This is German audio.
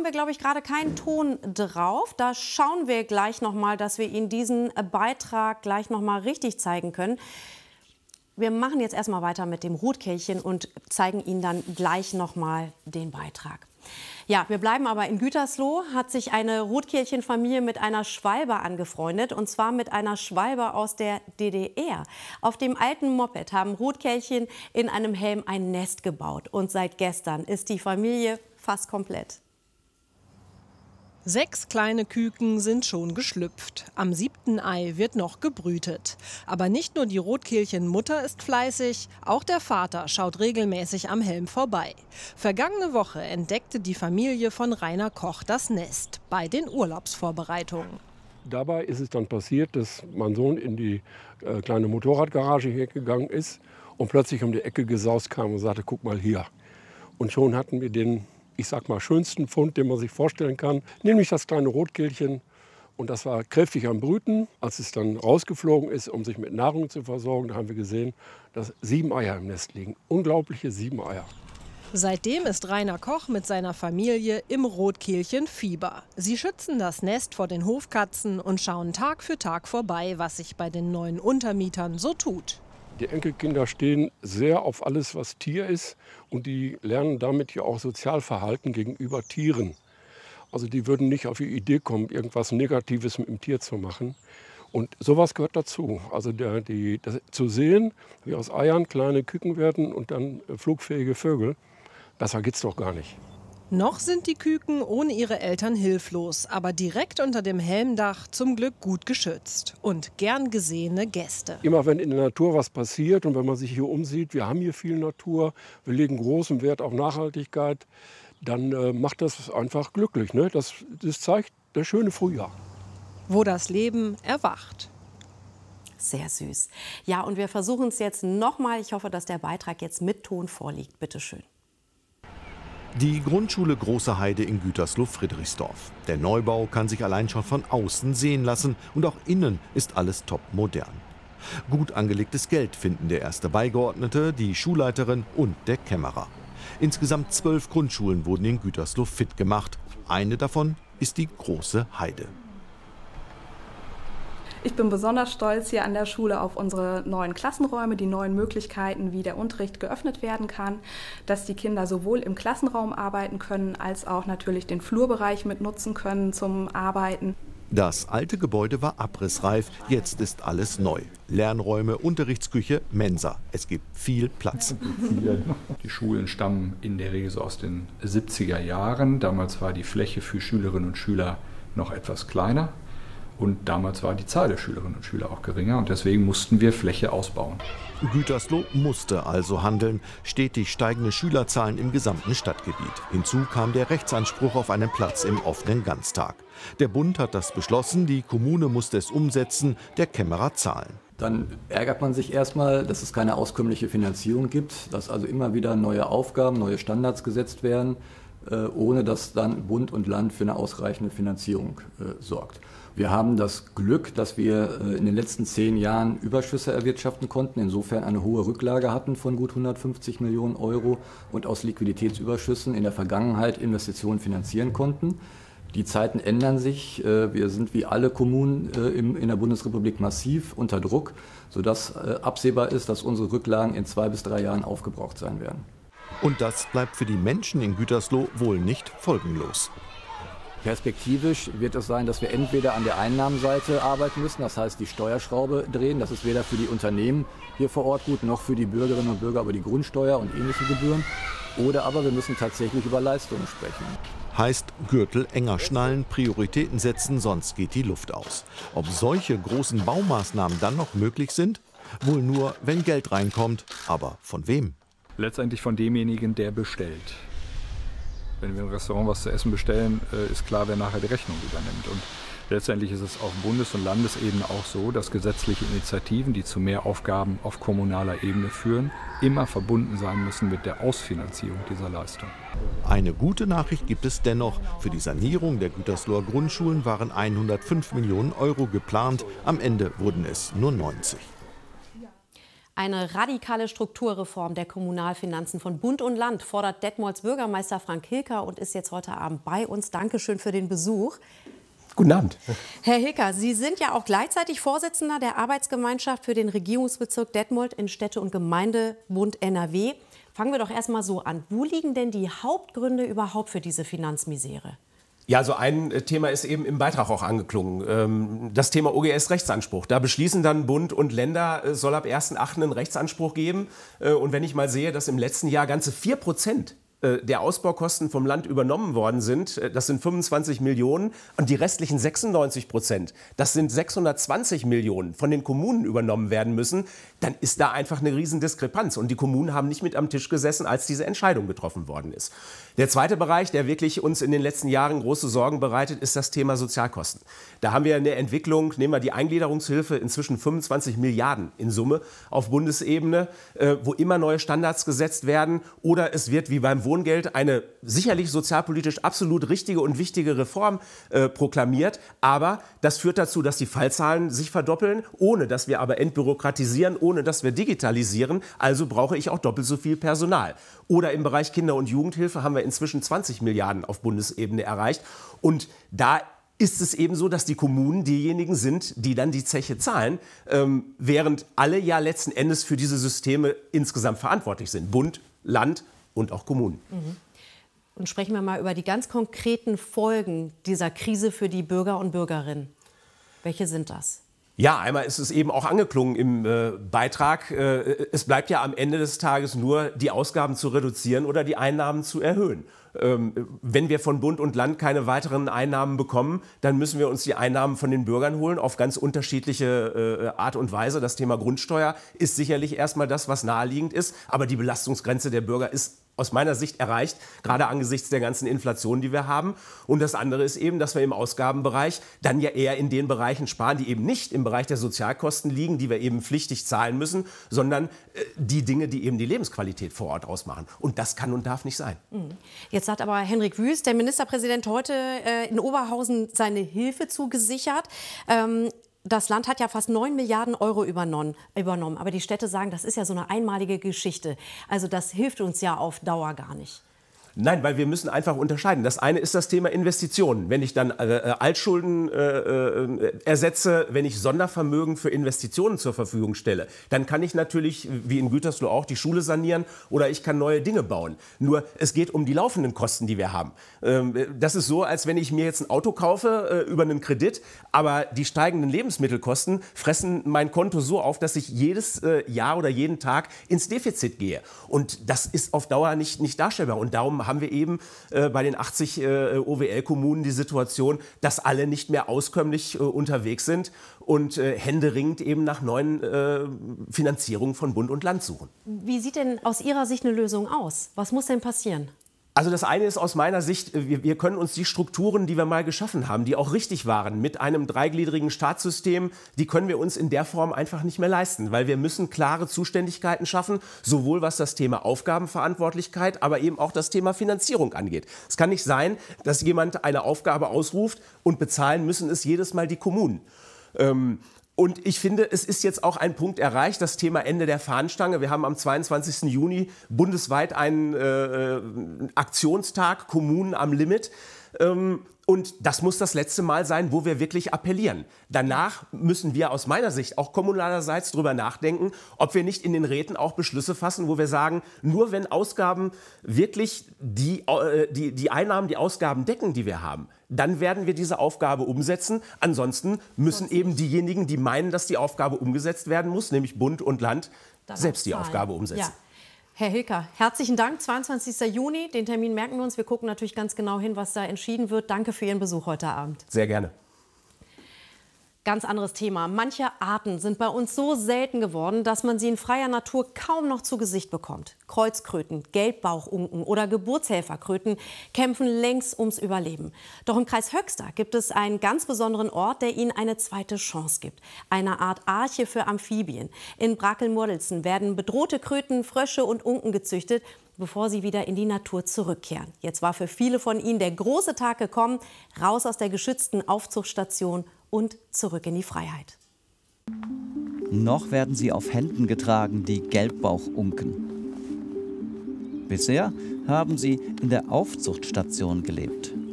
wir, glaube ich, gerade keinen Ton drauf. Da schauen wir gleich noch mal, dass wir Ihnen diesen Beitrag gleich noch mal richtig zeigen können. Wir machen jetzt erstmal weiter mit dem Rotkehlchen und zeigen Ihnen dann gleich noch mal den Beitrag. Ja, wir bleiben aber in Gütersloh. Hat sich eine Rotkehlchenfamilie mit einer Schwalbe angefreundet, und zwar mit einer Schwalbe aus der DDR. Auf dem alten Moped haben Rotkehlchen in einem Helm ein Nest gebaut. Und seit gestern ist die Familie fast komplett. 6 kleine Küken sind schon geschlüpft. Am 7. Ei wird noch gebrütet. Aber nicht nur die Rotkehlchenmutter ist fleißig, auch der Vater schaut regelmäßig am Helm vorbei. Vergangene Woche entdeckte die Familie von Rainer Koch das Nest bei den Urlaubsvorbereitungen. Dabei ist es dann passiert, dass mein Sohn in die kleine Motorradgarage hier gegangen ist und plötzlich um die Ecke gesaust kam und sagte, guck mal hier. Und schon hatten wir den, ich sag mal, schönsten Fund, den man sich vorstellen kann, nämlich das kleine Rotkehlchen. Und das war kräftig am Brüten. Als es dann rausgeflogen ist, um sich mit Nahrung zu versorgen, da haben wir gesehen, dass 7 Eier im Nest liegen. Unglaubliche 7 Eier. Seitdem ist Rainer Koch mit seiner Familie im Rotkehlchenfieber. Sie schützen das Nest vor den Hofkatzen und schauen Tag für Tag vorbei, was sich bei den neuen Untermietern so tut. Die Enkelkinder stehen sehr auf alles, was Tier ist, und die lernen damit ja auch Sozialverhalten gegenüber Tieren. Also die würden nicht auf die Idee kommen, irgendwas Negatives mit dem Tier zu machen. Und sowas gehört dazu. Also das zu sehen, wie aus Eiern kleine Küken werden und dann flugfähige Vögel, besser geht's doch gar nicht. Noch sind die Küken ohne ihre Eltern hilflos, aber direkt unter dem Helmdach zum Glück gut geschützt und gern gesehene Gäste. Immer wenn in der Natur was passiert und wenn man sich hier umsieht, wir haben hier viel Natur, wir legen großen Wert auf Nachhaltigkeit, dann macht das einfach glücklich. Ne? Das zeigt das schöne Frühjahr. Wo das Leben erwacht. Sehr süß. Ja, und wir versuchen es jetzt nochmal. Ich hoffe, dass der Beitrag jetzt mit Ton vorliegt. Bitte schön. Die Grundschule Große Heide in Gütersloh-Friedrichsdorf. Der Neubau kann sich allein schon von außen sehen lassen und auch innen ist alles top modern. Gut angelegtes Geld finden der erste Beigeordnete, die Schulleiterin und der Kämmerer. Insgesamt 12 Grundschulen wurden in Gütersloh fit gemacht. Eine davon ist die Große Heide. Ich bin besonders stolz hier an der Schule auf unsere neuen Klassenräume, die neuen Möglichkeiten, wie der Unterricht geöffnet werden kann, dass die Kinder sowohl im Klassenraum arbeiten können, als auch natürlich den Flurbereich mit nutzen können zum Arbeiten. Das alte Gebäude war abrissreif, jetzt ist alles neu. Lernräume, Unterrichtsküche, Mensa. Es gibt viel Platz. Die Schulen stammen in der Regel so aus den 70er Jahren. Damals war die Fläche für Schülerinnen und Schüler noch etwas kleiner. Und damals war die Zahl der Schülerinnen und Schüler auch geringer und deswegen mussten wir Fläche ausbauen. Gütersloh musste also handeln. Stetig steigende Schülerzahlen im gesamten Stadtgebiet. Hinzu kam der Rechtsanspruch auf einen Platz im offenen Ganztag. Der Bund hat das beschlossen, die Kommune musste es umsetzen, der Kämmerer zahlen. Dann ärgert man sich erstmal, dass es keine auskömmliche Finanzierung gibt, dass also immer wieder neue Aufgaben, neue Standards gesetzt werden, ohne dass dann Bund und Land für eine ausreichende Finanzierung sorgt. Wir haben das Glück, dass wir in den letzten 10 Jahren Überschüsse erwirtschaften konnten, insofern eine hohe Rücklage hatten von gut 150 Millionen Euro und aus Liquiditätsüberschüssen in der Vergangenheit Investitionen finanzieren konnten. Die Zeiten ändern sich. Wir sind wie alle Kommunen in der Bundesrepublik massiv unter Druck, sodass absehbar ist, dass unsere Rücklagen in 2 bis 3 Jahren aufgebraucht sein werden. Und das bleibt für die Menschen in Gütersloh wohl nicht folgenlos. Perspektivisch wird es sein, dass wir entweder an der Einnahmenseite arbeiten müssen, das heißt die Steuerschraube drehen. Das ist weder für die Unternehmen hier vor Ort gut, noch für die Bürgerinnen und Bürger über die Grundsteuer und ähnliche Gebühren. Oder aber wir müssen tatsächlich über Leistungen sprechen. Heißt Gürtel enger schnallen, Prioritäten setzen, sonst geht die Luft aus. Ob solche großen Baumaßnahmen dann noch möglich sind? Wohl nur, wenn Geld reinkommt. Aber von wem? Letztendlich von demjenigen, der bestellt. Wenn wir im Restaurant was zu essen bestellen, ist klar, wer nachher die Rechnung übernimmt. Und letztendlich ist es auf Bundes- und Landesebene auch so, dass gesetzliche Initiativen, die zu mehr Aufgaben auf kommunaler Ebene führen, immer verbunden sein müssen mit der Ausfinanzierung dieser Leistung. Eine gute Nachricht gibt es dennoch. Für die Sanierung der Gütersloher Grundschulen waren 105 Millionen Euro geplant. Am Ende wurden es nur 90. Eine radikale Strukturreform der Kommunalfinanzen von Bund und Land fordert Detmolds Bürgermeister Frank Hilker und ist jetzt heute Abend bei uns. Dankeschön für den Besuch. Guten Abend. Herr Hilker, Sie sind ja auch gleichzeitig Vorsitzender der Arbeitsgemeinschaft für den Regierungsbezirk Detmold in Städte- und Gemeindebund NRW. Fangen wir doch erst mal so an. Wo liegen denn die Hauptgründe überhaupt für diese Finanzmisere? Ja, so ein Thema ist eben im Beitrag auch angeklungen. Das Thema OGS-Rechtsanspruch. Da beschließen dann Bund und Länder, es soll ab 1.8. einen Rechtsanspruch geben. Und wenn ich mal sehe, dass im letzten Jahr ganze 4% der Ausbaukosten vom Land übernommen worden sind, das sind 25 Millionen und die restlichen 96%, das sind 620 Millionen, von den Kommunen übernommen werden müssen, dann ist da einfach eine Riesendiskrepanz. Und die Kommunen haben nicht mit am Tisch gesessen, als diese Entscheidung getroffen worden ist. Der zweite Bereich, der wirklich uns in den letzten Jahren große Sorgen bereitet, ist das Thema Sozialkosten. Da haben wir eine Entwicklung, nehmen wir die Eingliederungshilfe, inzwischen 25 Milliarden in Summe auf Bundesebene, wo immer neue Standards gesetzt werden. Oder es wird wie beim Wohngeld eine sicherlich sozialpolitisch absolut richtige und wichtige Reform proklamiert. Aber das führt dazu, dass die Fallzahlen sich verdoppeln, ohne dass wir aber entbürokratisieren, ohne dass wir digitalisieren. Also brauche ich auch doppelt so viel Personal. Oder im Bereich Kinder- und Jugendhilfe haben wir inzwischen 20 Milliarden auf Bundesebene erreicht. Und da ist es eben so, dass die Kommunen diejenigen sind, die dann die Zeche zahlen, während alle ja letzten Endes für diese Systeme insgesamt verantwortlich sind. Bund, Land und auch Kommunen. Und sprechen wir mal über die ganz konkreten Folgen dieser Krise für die Bürger und Bürgerinnen. Welche sind das? Ja, einmal ist es eben auch angeklungen im Beitrag. Es bleibt ja am Ende des Tages nur, die Ausgaben zu reduzieren oder die Einnahmen zu erhöhen. Wenn wir von Bund und Land keine weiteren Einnahmen bekommen, dann müssen wir uns die Einnahmen von den Bürgern holen auf ganz unterschiedliche Art und Weise. Das Thema Grundsteuer ist sicherlich erstmal das, was naheliegend ist. Aber die Belastungsgrenze der Bürger ist aus meiner Sicht erreicht, gerade angesichts der ganzen Inflation, die wir haben. Und das andere ist eben, dass wir im Ausgabenbereich dann ja eher in den Bereichen sparen, die eben nicht im Bereich der Sozialkosten liegen, die wir eben pflichtig zahlen müssen, sondern die Dinge, die eben die Lebensqualität vor Ort ausmachen. Und das kann und darf nicht sein. Jetzt hat aber Henrik Wüst, der Ministerpräsident, heute in Oberhausen seine Hilfe zugesichert. Das Land hat ja fast 9 Milliarden Euro übernommen. Aber die Städte sagen, das ist ja so eine einmalige Geschichte. Also das hilft uns ja auf Dauer gar nicht. Nein, weil wir müssen einfach unterscheiden. Das eine ist das Thema Investitionen. Wenn ich dann Altschulden ersetze, wenn ich Sondervermögen für Investitionen zur Verfügung stelle, dann kann ich natürlich, wie in Gütersloh auch, die Schule sanieren oder ich kann neue Dinge bauen. Nur es geht um die laufenden Kosten, die wir haben. Das ist so, als wenn ich mir jetzt ein Auto kaufe über einen Kredit, aber die steigenden Lebensmittelkosten fressen mein Konto so auf, dass ich jedes Jahr oder jeden Tag ins Defizit gehe. Und das ist auf Dauer nicht darstellbar. Und darum haben wir eben bei den 80 OWL-Kommunen die Situation, dass alle nicht mehr auskömmlich unterwegs sind und händeringend eben nach neuen Finanzierungen von Bund und Land suchen. Wie sieht denn aus Ihrer Sicht eine Lösung aus? Was muss denn passieren? Also das eine ist aus meiner Sicht, wir können uns die Strukturen, die wir mal geschaffen haben, die auch richtig waren, mit einem dreigliedrigen Staatssystem, die können wir uns in der Form einfach nicht mehr leisten, weil wir müssen klare Zuständigkeiten schaffen, sowohl was das Thema Aufgabenverantwortlichkeit, aber eben auch das Thema Finanzierung angeht. Es kann nicht sein, dass jemand eine Aufgabe ausruft und bezahlen müssen es jedes Mal die Kommunen. Und ich finde, es ist jetzt auch ein Punkt erreicht, das Thema Ende der Fahnenstange. Wir haben am 22. Juni bundesweit einen Aktionstag, Kommunen am Limit. Und das muss das letzte Mal sein, wo wir wirklich appellieren. Danach müssen wir aus meiner Sicht auch kommunalerseits darüber nachdenken, ob wir nicht in den Räten auch Beschlüsse fassen, wo wir sagen, nur wenn Ausgaben wirklich die Einnahmen, die Ausgaben decken, die wir haben, dann werden wir diese Aufgabe umsetzen. Ansonsten müssen eben diejenigen, die meinen, dass die Aufgabe umgesetzt werden muss, nämlich Bund und Land, selbst die Aufgabe umsetzen. Ja. Herr Hilker, herzlichen Dank. 22. Juni, den Termin merken wir uns. Wir gucken natürlich ganz genau hin, was da entschieden wird. Danke für Ihren Besuch heute Abend. Sehr gerne. Ganz anderes Thema. Manche Arten sind bei uns so selten geworden, dass man sie in freier Natur kaum noch zu Gesicht bekommt. Kreuzkröten, Gelbbauchunken oder Geburtshelferkröten kämpfen längst ums Überleben. Doch im Kreis Höxter gibt es einen ganz besonderen Ort, der ihnen eine zweite Chance gibt. Eine Art Arche für Amphibien. In Brakel-Murdelsen werden bedrohte Kröten, Frösche und Unken gezüchtet, bevor sie wieder in die Natur zurückkehren. Jetzt war für viele von ihnen der große Tag gekommen, raus aus der geschützten Aufzuchtstation und zurück in die Freiheit. Noch werden sie auf Händen getragen, die Gelbbauchunken. Bisher haben sie in der Aufzuchtstation gelebt.